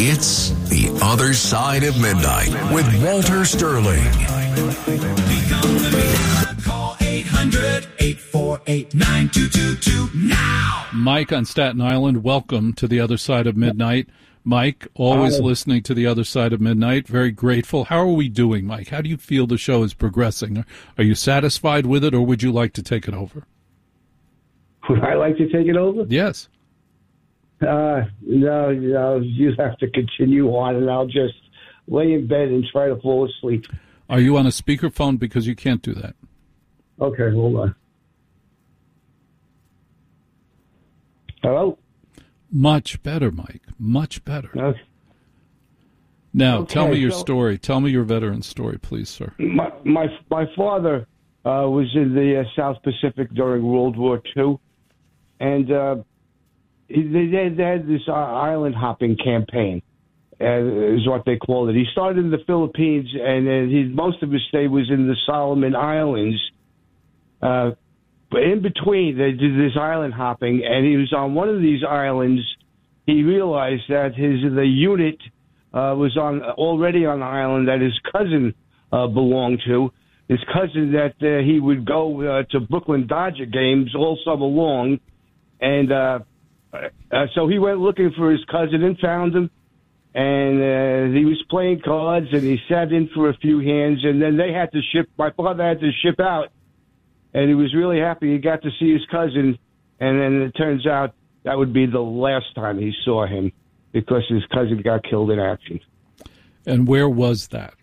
It's The Other Side of Midnight with Walter Sterling. Call 800-848-9222 now. Mike on Staten Island, welcome to The Other Side of Midnight. Mike, always listening to The Other Side of Midnight. Very grateful. How are we doing, Mike? How do you feel the show is progressing? Are you satisfied with it, or would you like to take it over? Would I like to take it over? Yes. No, you have to continue on, and I'll just lay in bed and try to fall asleep. Are you on a speakerphone? Because you can't do that. Okay, hold on. Hello? Much better, Mike. Much better. Okay. Now, tell me your story. Tell me your veteran story, please, sir. My father was in the South Pacific during World War II, and they had this island hopping campaign, is what they called it. He started in the Philippines, and most of his stay was in the Solomon Islands. But in between, they did this island hopping, and he was on one of these islands. He realized that the unit was already on the island that his cousin belonged to. His cousin that he would go to Brooklyn Dodger games all summer long, and so he went looking for his cousin and found him. And he was playing cards, and he sat in for a few hands, and then they had to ship. My father had to ship out. And he was really happy he got to see his cousin, and then it turns out that would be the last time he saw him because his cousin got killed in action. And where was that?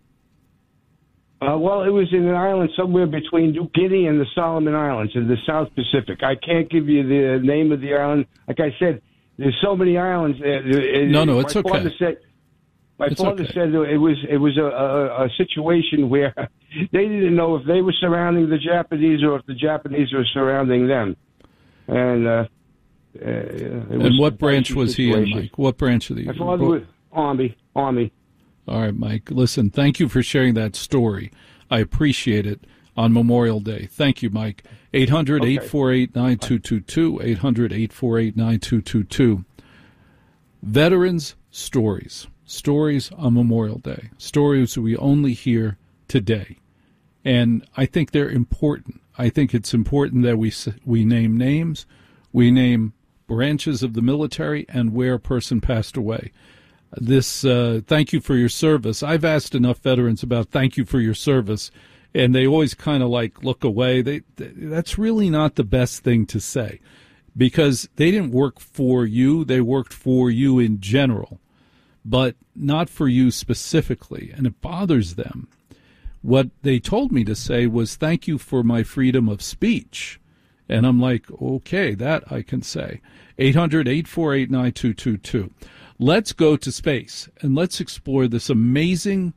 Well, it was in an island somewhere between New Guinea and the Solomon Islands in the South Pacific. I can't give you the name of the island. Like I said, there's so many islands. No, it's okay. My father said it was a situation where they didn't know if they were surrounding the Japanese or if the Japanese were surrounding them. And what branch was he in, Mike? What branch of the? My father was Army. All right, Mike. Listen, thank you for sharing that story. I appreciate it on Memorial Day. Thank you, Mike. 800-848-9222, 800-848-9222. Veterans Stories. Stories on Memorial Day. Stories we only hear today. And I think they're important. I think it's important that we name names, we name branches of the military, and where a person passed away. Thank you for your service. I've asked enough veterans about thank you for your service, and they always kind of look away. That's really not the best thing to say, because they didn't work for you. They worked for you in general, but not for you specifically, and it bothers them. What they told me to say was, thank you for my freedom of speech. And I'm like, okay, that I can say. 800-848-9222. Let's go to space, and let's explore this amazing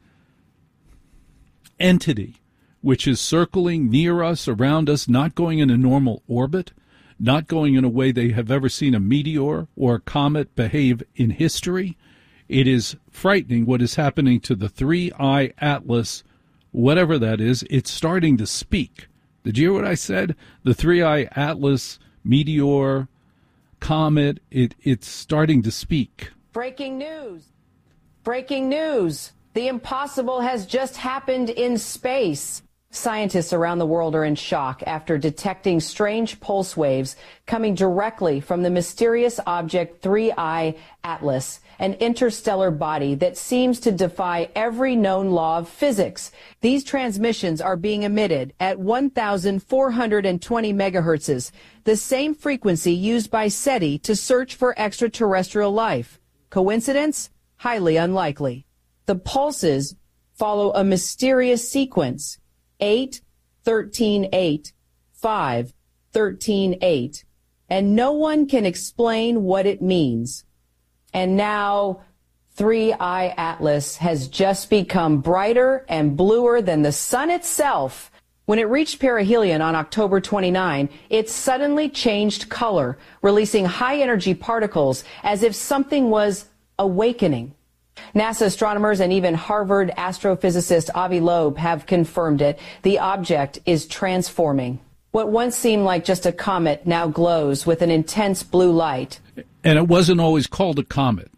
entity which is circling near us, around us, not going in a normal orbit, not going in a way they have ever seen a meteor or a comet behave in history. It is frightening what is happening to the 3I Atlas, whatever that is. It's starting to speak. Did you hear what I said? The 3I Atlas, meteor, comet, it's starting to speak. Breaking news. Breaking news. The impossible has just happened in space. Scientists around the world are in shock after detecting strange pulse waves coming directly from the mysterious object 3I Atlas, an interstellar body that seems to defy every known law of physics. These transmissions are being emitted at 1,420 megahertzes, the same frequency used by SETI to search for extraterrestrial life. Coincidence? Highly unlikely. The pulses follow a mysterious sequence: 8, 13, 8, 5, 13, 8, and no one can explain what it means. And now 3I Atlas has just become brighter and bluer than the sun itself. When it reached perihelion on October 29, it suddenly changed color, releasing high-energy particles as if something was awakening. NASA astronomers and even Harvard astrophysicist Avi Loeb have confirmed it. The object is transforming. What once seemed like just a comet now glows with an intense blue light. And it wasn't always called a comet.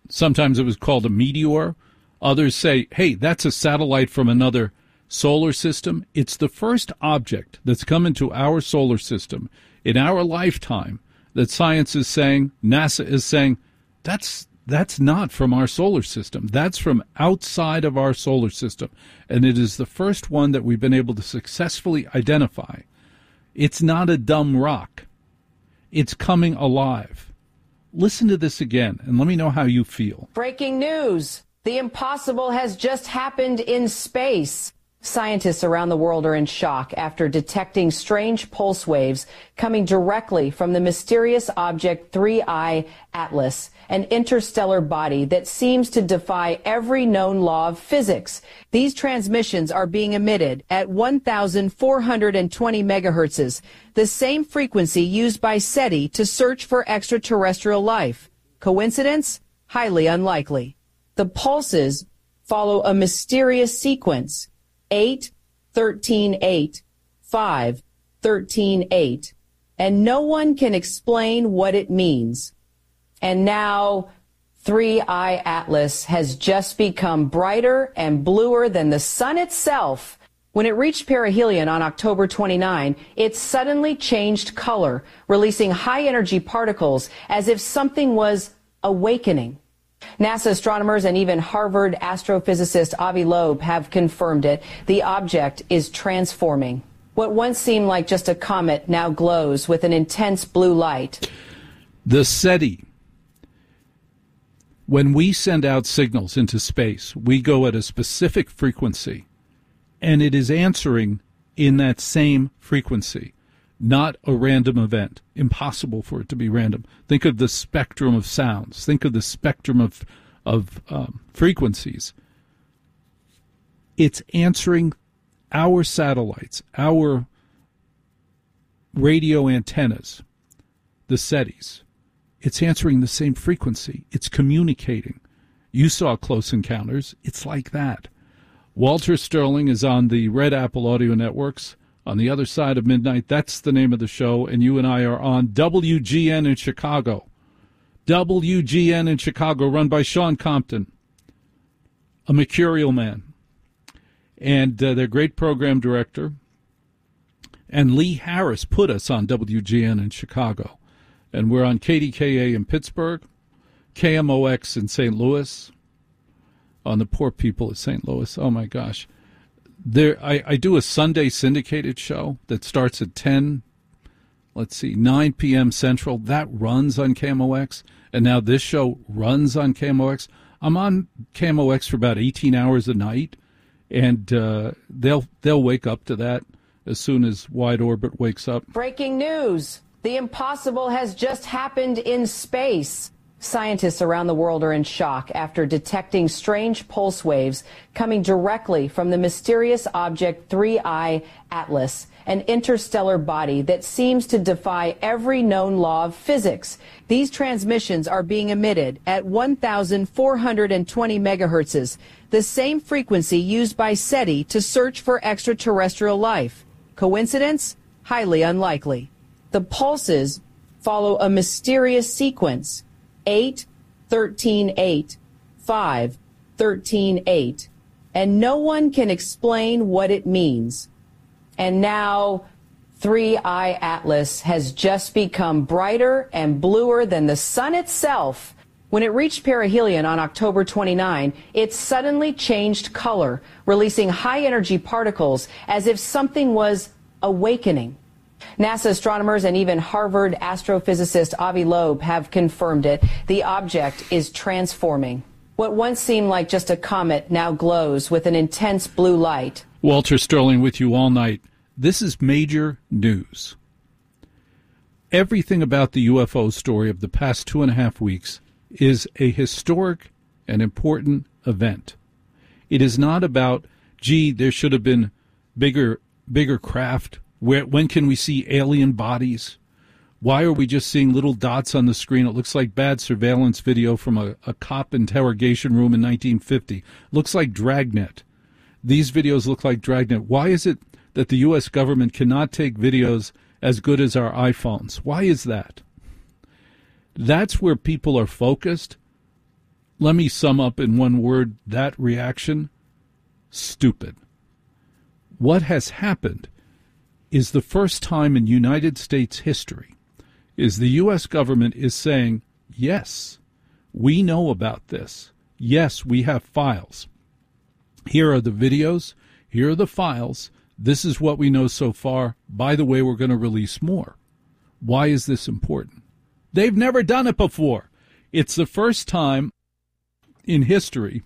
Sometimes it was called a meteor. Others say, hey, that's a satellite from another solar system. It's the first object that's come into our solar system in our lifetime that science is saying, NASA is saying, that's not from our solar system. That's from outside of our solar system. And it is the first one that we've been able to successfully identify. It's not a dumb rock. It's coming alive. Listen to this again and let me know how you feel. Breaking news. The impossible has just happened in space. Scientists around the world are in shock after detecting strange pulse waves coming directly from the mysterious object 3I Atlas, an interstellar body that seems to defy every known law of physics. These transmissions are being emitted at 1,420 megahertzes, the same frequency used by SETI to search for extraterrestrial life. Coincidence? Highly unlikely. The pulses follow a mysterious sequence: 8, 13, 8, 5, 13, 8, and no one can explain what it means. And now 3I Atlas has just become brighter and bluer than the sun itself. When it reached perihelion on October 29, it suddenly changed color, releasing high-energy particles as if something was awakening. NASA astronomers and even Harvard astrophysicist Avi Loeb have confirmed it. The object is transforming. What once seemed like just a comet now glows with an intense blue light. The SETI. When we send out signals into space, we go at a specific frequency, and it is answering in that same frequency. Not a random event. Impossible for it to be random. Think of the spectrum of sounds. Think of the spectrum of frequencies. It's answering our satellites, our radio antennas, the SETIs. It's answering the same frequency. It's communicating. You saw Close Encounters. It's like that. Walter Sterling is on the Red Apple Audio Networks. On the Other Side of Midnight, that's the name of the show, and you and I are on WGN in Chicago. WGN in Chicago, run by Sean Compton, a mercurial man, and their great program director. And Lee Harris put us on WGN in Chicago. And we're on KDKA in Pittsburgh, KMOX in St. Louis, on the poor people of St. Louis. Oh, my gosh. I do a Sunday syndicated show that starts at 9 p.m. Central. That runs on KMOX, and now this show runs on KMOX. I'm on KMOX for about 18 hours a night, and they'll wake up to that as soon as Wide Orbit wakes up. Breaking news. The impossible has just happened in space. Scientists around the world are in shock after detecting strange pulse waves coming directly from the mysterious object 3I Atlas, an interstellar body that seems to defy every known law of physics. These transmissions are being emitted at 1,420 megahertzes, the same frequency used by SETI to search for extraterrestrial life. Coincidence? Highly unlikely. The pulses follow a mysterious sequence: 8, 13, 8, 5, 13, 8, and no one can explain what it means. And now 3I Atlas has just become brighter and bluer than the sun itself. When it reached perihelion on October 29, it suddenly changed color, releasing high-energy particles as if something was awakening. NASA astronomers and even Harvard astrophysicist Avi Loeb have confirmed it. The object is transforming. What once seemed like just a comet now glows with an intense blue light. Walter Sterling with you all night. This is major news. Everything about the UFO story of the past 2.5 weeks is a historic and important event. It is not about, gee, there should have been bigger craft. When can we see alien bodies? Why are we just seeing little dots on the screen? It looks like bad surveillance video from a cop interrogation room in 1950. Looks like Dragnet. These videos look like Dragnet. Why is it that the U.S. government cannot take videos as good as our iPhones? Why is that? That's where people are focused. Let me sum up in one word that reaction: stupid. What has happened is the first time in United States history is the U.S. government is saying, yes, we know about this. Yes, we have files. Here are the videos. Here are the files. This is what we know so far. By the way, we're going to release more. Why is this important? They've never done it before. It's the first time in history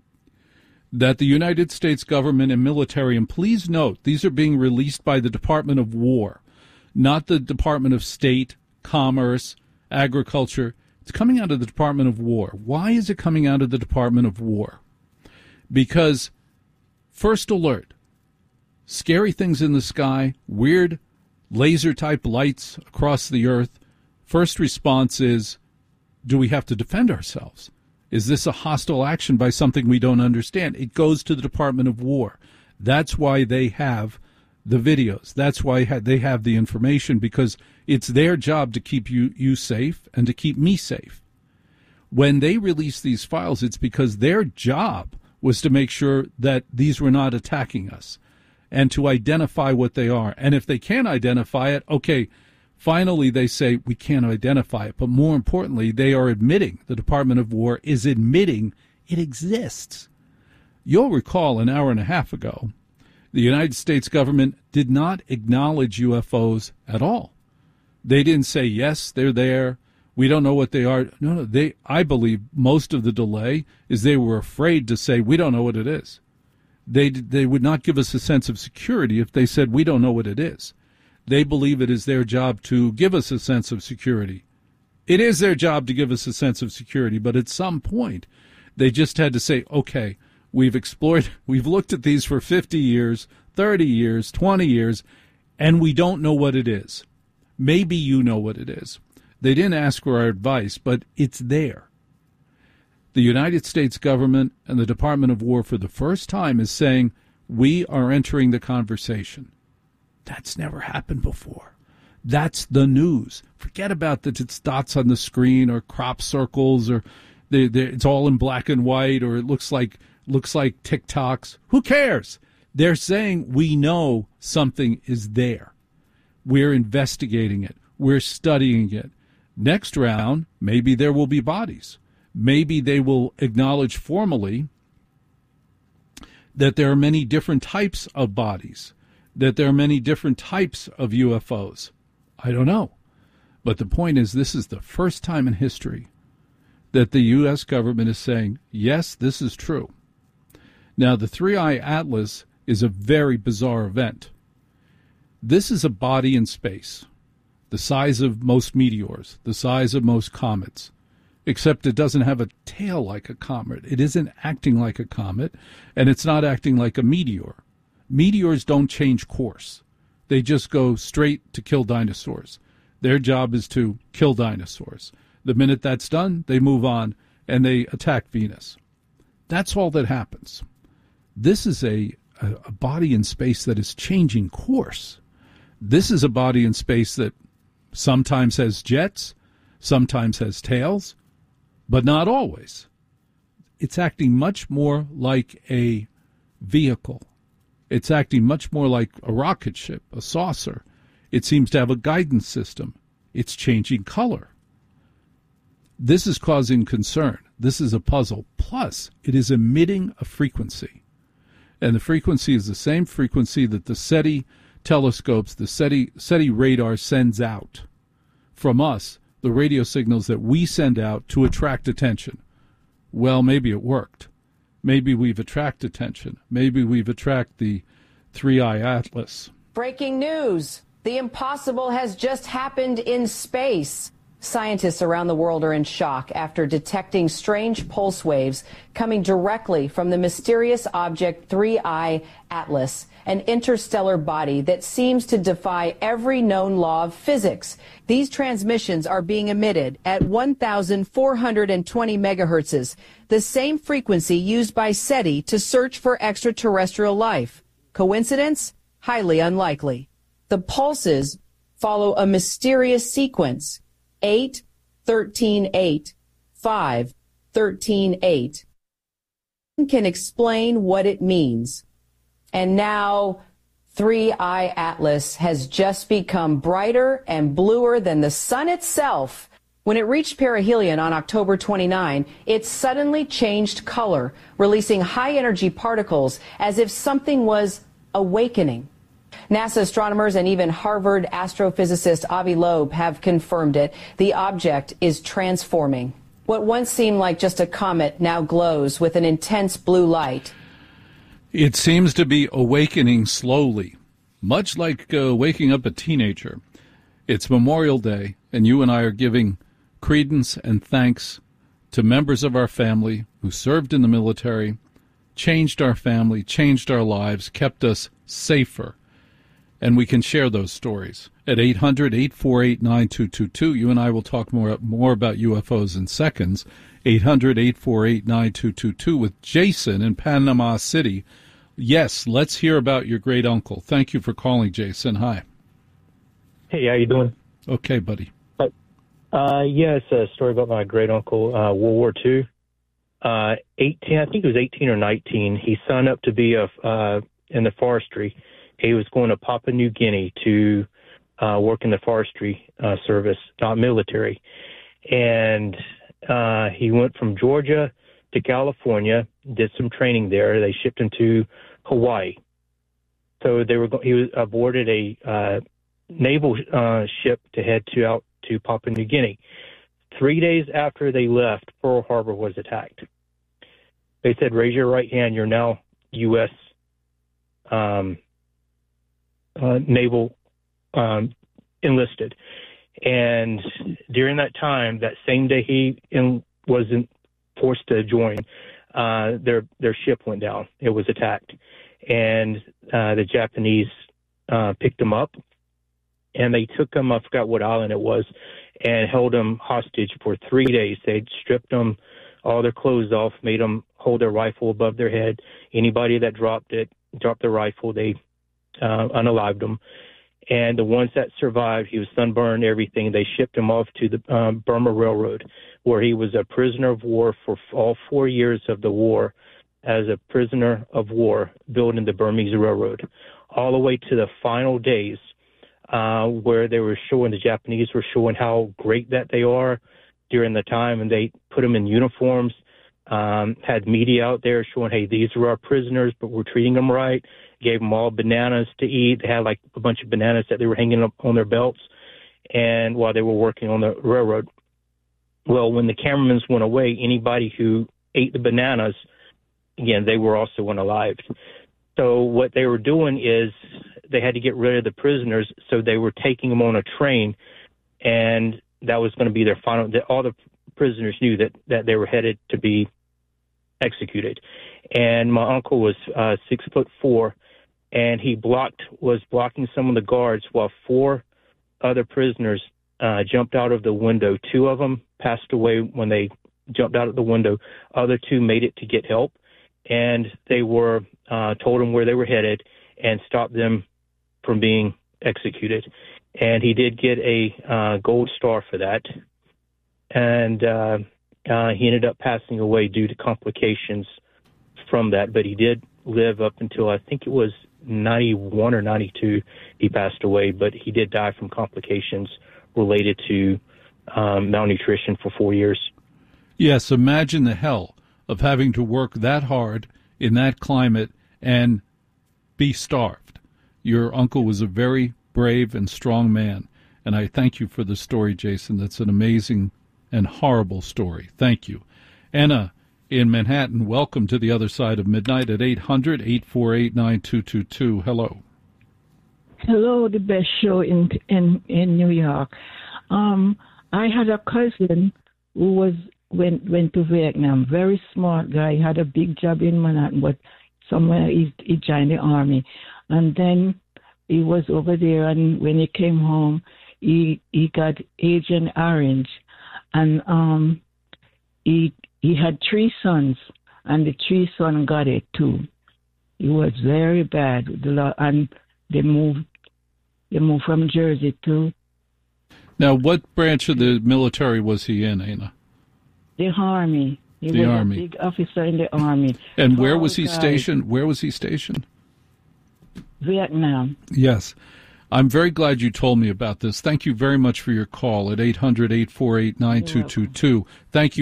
that the United States government and military, and please note, these are being released by the Department of War, not the Department of State, Commerce, Agriculture. It's coming out of the Department of War. Why is it coming out of the Department of War? Because, first alert, scary things in the sky, weird laser-type lights across the earth. First response is, do we have to defend ourselves? Is this a hostile action by something we don't understand? It goes to the Department of War. That's why they have the videos. That's why they have the information, because it's their job to keep you safe and to keep me safe. When they release these files, it's because their job was to make sure that these were not attacking us and to identify what they are. And if they can't identify it, okay, finally they say we can't identify it. But more importantly, they are admitting, the Department of War is admitting it exists. You'll recall an hour and a half ago, the United States government did not acknowledge UFOs at all. They didn't say, yes, they're there. We don't know what they are. No, I believe most of the delay is they were afraid to say, we don't know what it is. They would not give us a sense of security if they said, we don't know what it is. They believe it is their job to give us a sense of security. It is their job to give us a sense of security, but at some point, they just had to say, okay, we've looked at these for 50 years, 30 years, 20 years, and we don't know what it is. Maybe you know what it is. They didn't ask for our advice, but it's there. The United States government and the Department of War for the first time is saying, we are entering the conversation. That's never happened before. That's the news. Forget about that it's dots on the screen or crop circles or it's all in black and white or it looks like TikToks. Who cares? They're saying we know something is there. We're investigating it. We're studying it. Next round, maybe there will be bodies. Maybe they will acknowledge formally that there are many different types of bodies, that there are many different types of UFOs. I don't know. But the point is, this is the first time in history that the U.S. government is saying, yes, this is true. Now, the Three-Eye Atlas is a very bizarre event. This is a body in space, the size of most meteors, the size of most comets, except it doesn't have a tail like a comet. It isn't acting like a comet, and it's not acting like a meteor. Meteors don't change course. They just go straight to kill dinosaurs. Their job is to kill dinosaurs. The minute that's done, they move on, and they attack Venus. That's all that happens. This is a body in space that is changing course. This is a body in space that sometimes has jets, sometimes has tails, but not always. It's acting much more like a vehicle. It's acting much more like a rocket ship, a saucer. It seems to have a guidance system. It's changing color. This is causing concern. This is a puzzle. Plus, it is emitting a frequency. And the frequency is the same frequency that the SETI telescopes, the SETI radar sends out from us, the radio signals that we send out to attract attention. Well, maybe it worked. Maybe we've attracted attention. Maybe we've attracted the Three-Eye Atlas. Breaking news. The impossible has just happened in space. Scientists around the world are in shock after detecting strange pulse waves coming directly from the mysterious object Three-Eye Atlas, an interstellar body that seems to defy every known law of physics. These transmissions are being emitted at 1,420 megahertzes, the same frequency used by SETI to search for extraterrestrial life. Coincidence? Highly unlikely. The pulses follow a mysterious sequence: 8, 13, 8, 5, 13:8 can explain what it means. And now 3I Atlas has just become brighter and bluer than the sun itself. When it reached perihelion on October 29, it suddenly changed color, releasing high-energy particles as if something was awakening. NASA astronomers and even Harvard astrophysicist Avi Loeb have confirmed it. The object is transforming. What once seemed like just a comet now glows with an intense blue light. It seems to be awakening slowly, much like waking up a teenager. It's Memorial Day, and you and I are giving credence and thanks to members of our family who served in the military, changed our family, changed our lives, kept us safer. And we can share those stories at 800-848-9222. You and I will talk more about UFOs in seconds. 800-848-9222 with Jason in Panama City. Yes, let's hear about your great uncle. Thank you for calling, Jason. Hi. Hey, how you doing? Okay, buddy. Yeah, it's a story about my great uncle, World War II. 18, I think he was 18 or 19. He signed up to be in the forestry. He was going to Papua New Guinea to work in the forestry service, not military. And he went from Georgia to California, did some training there. They shipped him to Hawaii. So he was aboarded a naval ship to head out to Papua New Guinea. 3 days after they left, Pearl Harbor was attacked. They said, raise your right hand, you're now U.S. Naval enlisted. And during that time, that same day he wasn't forced to join, their ship went down. It was attacked. And the Japanese picked him up, and they took him, I forgot what island it was, and held him hostage for 3 days. They stripped them all their clothes off, made them hold their rifle above their head. Anybody that dropped the rifle, they unalived them. And the ones that survived, he was sunburned, everything. They shipped him off to the Burma Railroad, where he was a prisoner of war for all 4 years of the war as a prisoner of war building the Burmese Railroad, all the way to the final days where they were showing, the Japanese were showing how great that they are during the time, and they put them in uniforms, had media out there showing, hey, these are our prisoners, but we're treating them right, gave them all bananas to eat. They had like a bunch of bananas that they were hanging up on their belts and while they were working on the railroad. Well, when the cameramen went away, anybody who ate the bananas, again, they were also unalived. So what they were doing is they had to get rid of the prisoners, so they were taking them on a train, and that was going to be their final. All the prisoners knew that they were headed to be executed. And my uncle was 6'4", and he was blocking some of the guards while 4 other prisoners jumped out of the window. 2 of them passed away when they jumped out of the window. Other 2 made it to get help, and they were told them where they were headed and stopped them from being executed. And he did get a gold star for that. And he ended up passing away due to complications from that. But he did live up until, I think it was 91 or 92, he passed away. But he did die from complications related to malnutrition for 4 years. Yes, imagine the hell of having to work that hard in that climate and be starved. Your uncle was a very brave and strong man, and I thank you for the story, Jason. That's an amazing and horrible story. Thank you. Anna in Manhattan, welcome to the other side of midnight at 800-848-9222. Hello. Hello, the best show in New York. I had a cousin who went to Vietnam. Very smart guy. He had a big job in Manhattan, but somewhere he joined the army. And then he was over there, and when he came home, he got Agent Orange. And he had 3 sons, and the 3 sons got it too. It was very bad. And they moved from Jersey too. Now, what branch of the military was he in, Anna? The Army. He The was Army. a big officer in the Army. And where was he Tall guy. stationed? Where was he stationed? Vietnam. Yes. I'm very glad you told me about this. Thank you very much for your call at 800-848-9222. Thank you.